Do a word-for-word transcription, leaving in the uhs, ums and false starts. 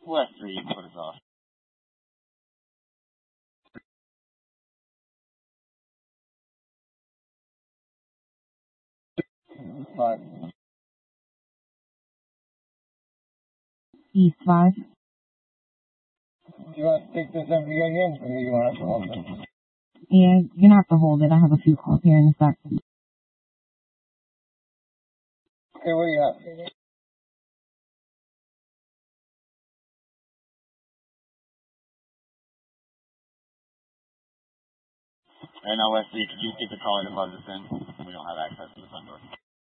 Wesley, you put us off. Five. East five. Do you want to take this M V again, or do you want to hold it? Yeah, you're gonna have to hold it. I have a few calls here in a sec. Okay, what do you have? And now, Wesley, could you keep the caller above this end? We don't have access to the front door.